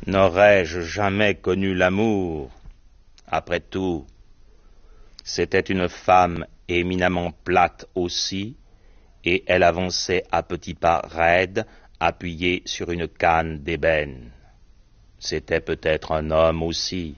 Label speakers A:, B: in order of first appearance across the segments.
A: N'aurais-je jamais connu l'amour? Après tout, c'était une femme éminemment plate aussi, et elle avançait à petits pas raides, appuyée sur une canne d'ébène. C'était peut-être un homme aussi.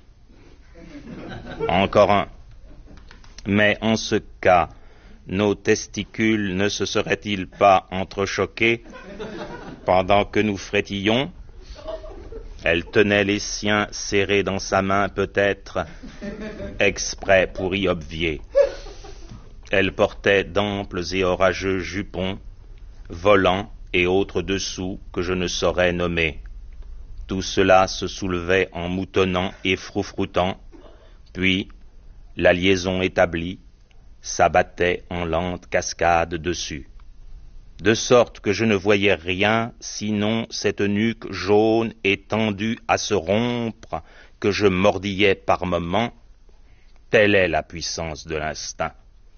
A: Encore un. Mais en ce cas, nos testicules ne se seraient-ils pas entrechoqués pendant que nous frétillions? Elle tenait les siens serrés dans sa main, peut-être exprès pour y obvier. Elle portait d'amples et orageux jupons, volants et autres dessous que je ne saurais nommer. Tout cela se soulevait en moutonnant et froufroutant, puis, la liaison établie, s'abattait en lente cascade dessus. De sorte que je ne voyais rien sinon cette nuque jaune et tendue à se rompre que je mordillais par moments. Telle est la puissance de l'instinct.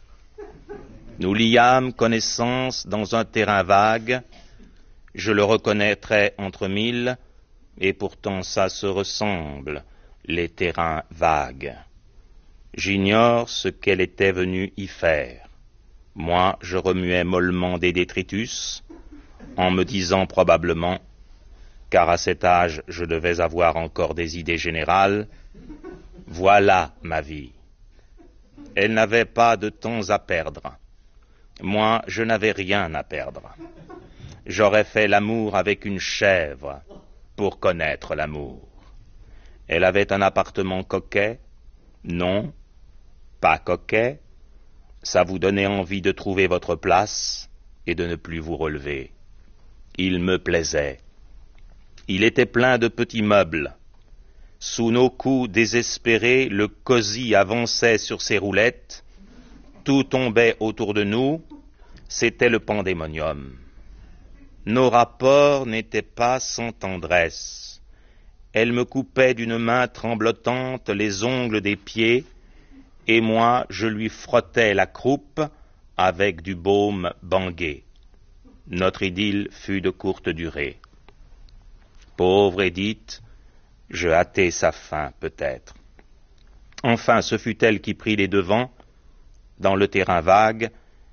A: Nous liâmes connaissance dans un terrain vague, je le reconnaîtrais entre mille, et pourtant ça se ressemble, les terrains vagues. J'ignore ce qu'elle était venue y faire. Moi, je remuais mollement des détritus, en me disant probablement, car à cet âge je devais avoir encore des idées générales, voilà ma vie. Elle n'avait pas de temps à perdre. Moi, je n'avais rien à perdre. J'aurais fait l'amour avec une chèvre pour connaître l'amour. Elle avait un appartement coquet? Non, pas coquet. Ça vous donnait envie de trouver votre place et de ne plus vous relever. Il me plaisait. Il était plein de petits meubles. Sous nos coups désespérés, le cosy avançait sur ses roulettes. Tout tombait autour de nous. C'était le pandémonium. Nos rapports n'étaient pas sans tendresse. Elle me coupait d'une main tremblotante les ongles des pieds, et moi je lui frottais la croupe avec du baume Bangé. Notre idylle fut de courte durée. Pauvre Édith, je hâtai sa fin peut-être. Enfin, ce fut elle qui prit les devants dans le terrain vague,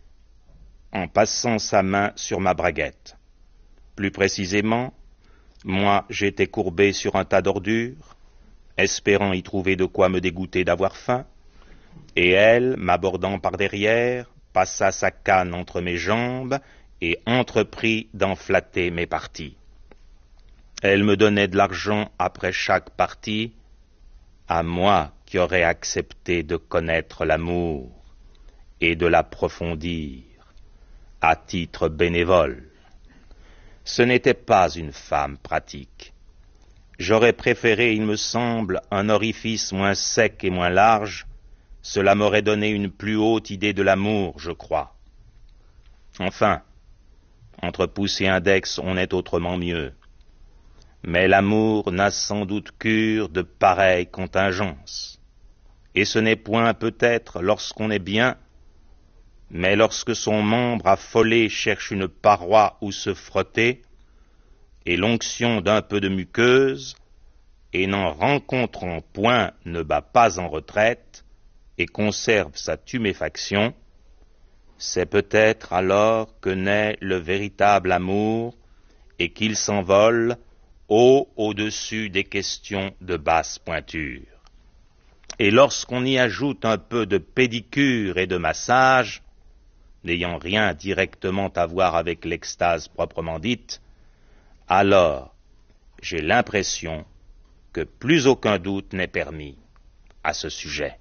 A: en passant sa main sur ma braguette. Plus précisément, moi j'étais courbé sur un tas d'ordures, espérant y trouver de quoi me dégoûter d'avoir faim, et elle, m'abordant par derrière, passa sa canne entre mes jambes et entreprit d'en flatter mes parties. Elle me donnait de l'argent après chaque partie, à moi qui aurais accepté de connaître l'amour et de l'approfondir à titre bénévole. Ce n'était pas une femme pratique. J'aurais préféré, il me semble, un orifice moins sec et moins large. Cela m'aurait donné une plus haute idée de l'amour, je crois. Enfin, entre pouce et index, on est autrement mieux. Mais l'amour n'a sans doute cure de pareilles contingences. Et ce n'est point peut-être lorsqu'on est bien, mais lorsque son membre affolé cherche une paroi où se frotter, et l'onction d'un peu de muqueuse, et n'en rencontrant point ne bat pas en retraite, et conserve sa tuméfaction, c'est peut-être alors que naît le véritable amour, et qu'il s'envole haut au-dessus des questions de basse pointure. Et lorsqu'on y ajoute un peu de pédicure et de massage, n'ayant rien directement à voir avec l'extase proprement dite, alors j'ai l'impression que plus aucun doute n'est permis à ce sujet.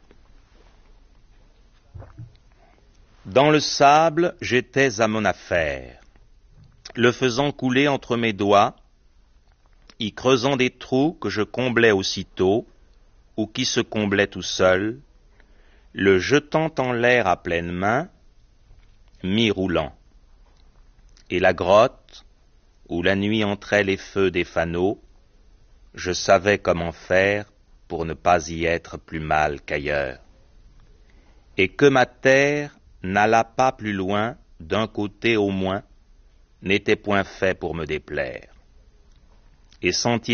A: Dans le sable, j'étais à mon affaire, le faisant couler entre mes doigts, y creusant des trous que je comblais aussitôt, ou qui se comblaient tout seuls, le jetant en l'air à pleine main, mi-roulant. Et la grotte, où la nuit entrait les feux des fanaux, je savais comment faire pour ne pas y être plus mal qu'ailleurs. Et que ma terre n'alla pas plus loin, d'un côté au moins, n'était point fait pour me déplaire. Et sentir